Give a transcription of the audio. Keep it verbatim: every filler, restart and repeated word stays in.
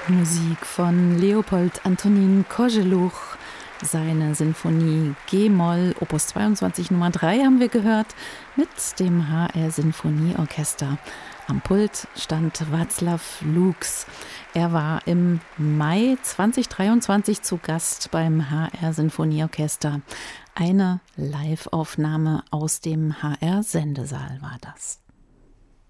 Musik von Leopold Antonin Koželuch. Seine Sinfonie G-Moll, Opus zweiundzwanzig Nummer drei haben wir gehört, mit dem H R Sinfonieorchester. Am Pult stand Václav Lux. Er war im Mai zweitausenddreiundzwanzig zu Gast beim H R Sinfonieorchester. Eine Live-Aufnahme aus dem H R Sendesaal war das.